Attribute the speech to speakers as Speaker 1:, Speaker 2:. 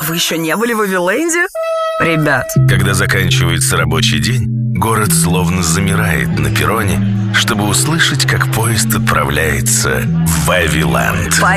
Speaker 1: Вы еще не были в Вавиленде? Ребят.
Speaker 2: Когда заканчивается рабочий день, город словно замирает на перроне, чтобы услышать, как поезд отправляется в Вавиленд.